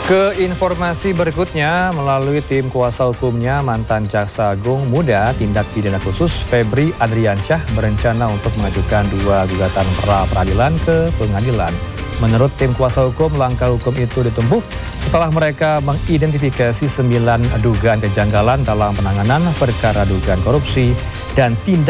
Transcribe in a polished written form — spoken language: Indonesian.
Ke informasi berikutnya, melalui tim kuasa hukumnya, mantan Jaksa Agung Muda Tindak Pidana Khusus Febri Adriansyah berencana untuk mengajukan 2 gugatan pra-peradilan ke pengadilan. Menurut tim kuasa hukum, langkah hukum itu ditempuh setelah mereka mengidentifikasi 9 dugaan kejanggalan dalam penanganan perkara dugaan korupsi dan tindak